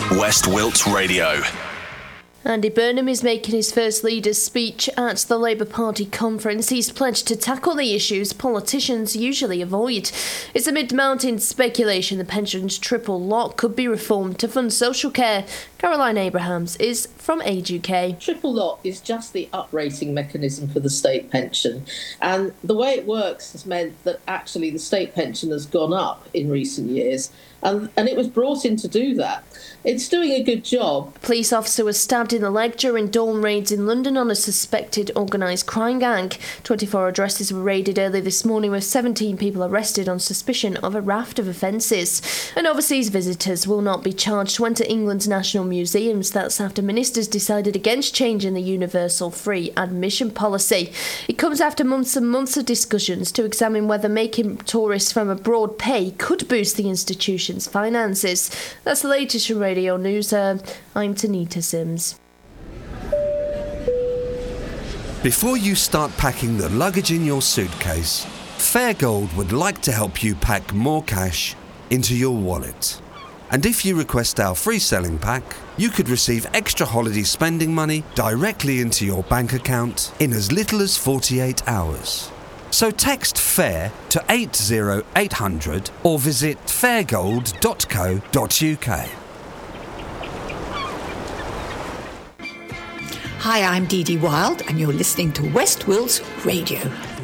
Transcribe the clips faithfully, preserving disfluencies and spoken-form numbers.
West Wilts Radio. Andy Burnham is making his first leader's speech at the Labour Party conference. He's pledged to tackle the issues politicians usually avoid. It's amid mounting speculation the pension's triple lock could be reformed to fund social care. Caroline Abrahams is from Age U K. Triple lock is just the uprating mechanism for the state pension. And the way it works has meant that actually the state pension has gone up in recent years. And, and it was brought in to do that. It's doing a good job. A police officer was stabbed in the leg during dawn raids in London on a suspected organised crime gang. twenty-four addresses were raided early this morning with seventeen people arrested on suspicion of a raft of offences. And overseas visitors will not be charged to enter England's national museums. That's after ministers decided against changing the universal free admission policy. It comes after months and months of discussions to examine whether making tourists from abroad pay could boost the institution's finances. That's the latest from Radio News. Uh, I'm Tanita Sims. Before you start packing the luggage in your suitcase, Fairgold would like to help you pack more cash into your wallet. And if you request our free selling pack, you could receive extra holiday spending money directly into your bank account in as little as forty-eight hours. So text FAIR to eight zero eight hundred or visit fairgold dot co dot uk. Hi, I'm Dee Dee Wild, and you're listening to West Wilts Radio.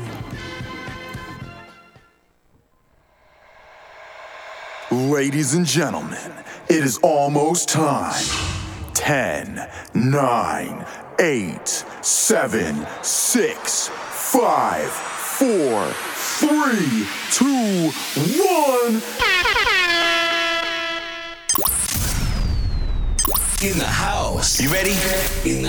Ladies and gentlemen, it is almost time. Ten, nine, eight, seven, six, five, four, three, two, one. In the house. You ready? In the